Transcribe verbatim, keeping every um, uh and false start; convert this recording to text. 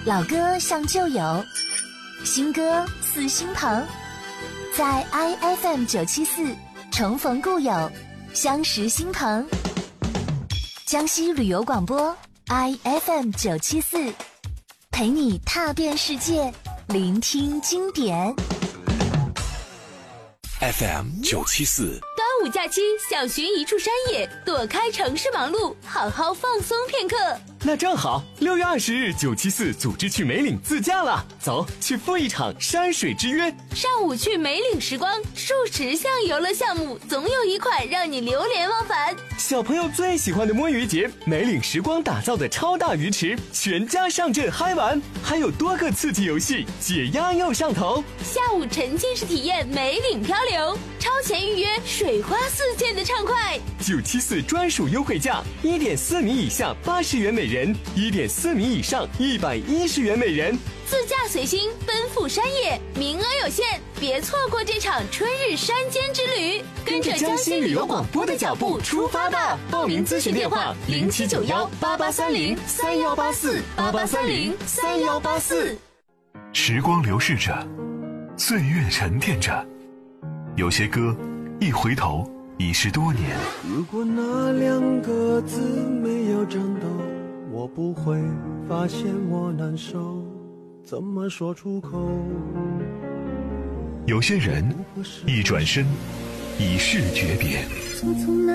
老歌像旧友，新歌似新朋，在 I F M 九七四重逢故友，相识新朋。江西旅游广播 I F M 九七四，陪你踏遍世界，聆听经典。 F M 九七四。 端午假期想寻一处山野，躲开城市忙碌，好好放松片刻。 那正好，六月二十日，九七四组织去梅岭自驾了，走，去赴一场山水之约。 上午去梅岭时光，数十项游乐项目，总有一款让你流连忘返。 小朋友最喜欢的摸鱼节，梅岭时光打造的超大鱼池，全家上阵嗨玩，还有多个刺激游戏，解压又上头。 下午沉浸式体验梅岭漂流，超前预约，水花四溅的畅快。 九七四专属优惠价，一点四米以下八十元每人，一点四米以上一百一十元每人。 自驾随心，奔赴山野，名额有限，别错过这场春日山间之旅。 跟着江西旅游广播的脚步出发吧！报名咨询电话：零七九幺八八三零三幺八四八八三零三幺八四。 时光流逝着，岁月沉淀着，有些歌一回头已是多年。 如果那两个字没有颤抖，我不会发现我难受，怎么说出口？ 有些人一转身已是诀别。